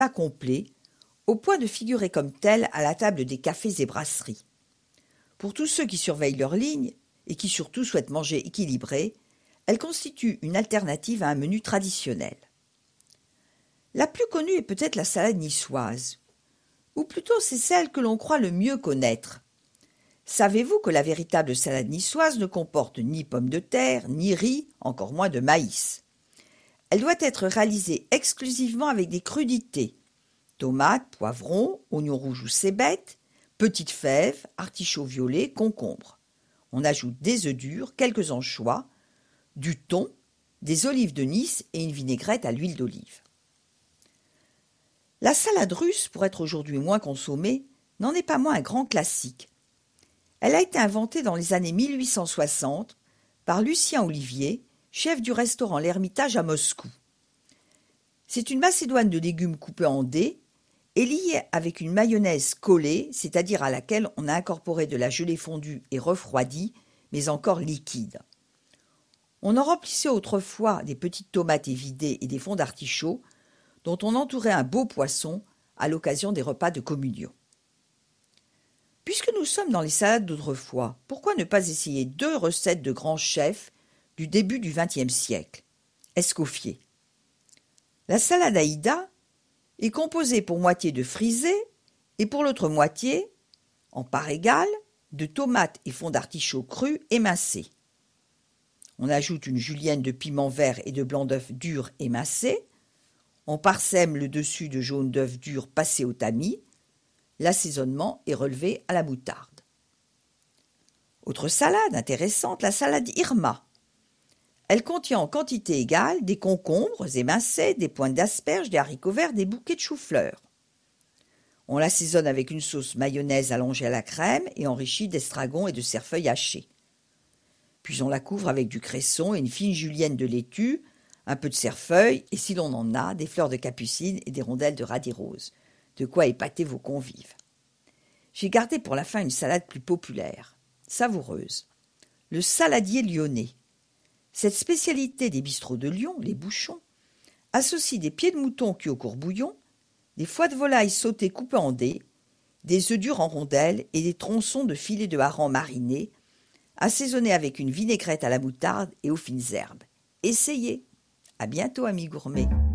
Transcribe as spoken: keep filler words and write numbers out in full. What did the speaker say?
complet, au point de figurer comme tel à la table des cafés et brasseries. Pour tous ceux qui surveillent leur ligne et qui surtout souhaitent manger équilibré, elle constitue une alternative à un menu traditionnel. La plus connue est peut-être la salade niçoise, ou plutôt c'est celle que l'on croit le mieux connaître. Savez-vous que la véritable salade niçoise ne comporte ni pommes de terre, ni riz, encore moins de maïs? Elle doit être réalisée exclusivement avec des crudités, tomates, poivrons, oignons rouges ou cébettes, petites fèves, artichauts violets, concombres. On ajoute des œufs durs, quelques anchois, du thon, des olives de Nice et une vinaigrette à l'huile d'olive. La salade russe, pour être aujourd'hui moins consommée, n'en est pas moins un grand classique. Elle a été inventée dans les années mille huit cent soixante par Lucien Olivier, chef du restaurant L'Ermitage à Moscou. C'est une macédoine de légumes coupés en dés et liée avec une mayonnaise collée, c'est-à-dire à laquelle on a incorporé de la gelée fondue et refroidie, mais encore liquide. On en remplissait autrefois des petites tomates évidées et des fonds d'artichaut, dont on entourait un beau poisson à l'occasion des repas de communion. Puisque nous sommes dans les salades d'autrefois, pourquoi ne pas essayer deux recettes de grands chefs du début du vingtième siècle? Escoffier. La salade Aïda est composée pour moitié de frisée et pour l'autre moitié, en part égale, de tomates et fonds d'artichaut crus émincés. On ajoute une julienne de piment vert et de blanc d'œuf dur émincé. On parsème le dessus de jaune d'œuf dur passé au tamis. L'assaisonnement est relevé à la moutarde. Autre salade intéressante, la salade Irma. Elle contient en quantité égale des concombres émincés, des pointes d'asperges, des haricots verts, des bouquets de chou-fleur. On l'assaisonne avec une sauce mayonnaise allongée à la crème et enrichie d'estragon et de cerfeuil haché. Puis on la couvre avec du cresson et une fine julienne de laitue, un peu de cerfeuil et, si l'on en a, des fleurs de capucine et des rondelles de radis rose. De quoi épater vos convives. J'ai gardé pour la fin une salade plus populaire, savoureuse. Le saladier lyonnais. Cette spécialité des bistrots de Lyon, les bouchons, associe des pieds de mouton cuits au courbouillon, des foies de volaille sautés coupés en dés, des œufs durs en rondelles et des tronçons de filets de hareng marinés, assaisonnés avec une vinaigrette à la moutarde et aux fines herbes. Essayez. À bientôt, amis gourmets.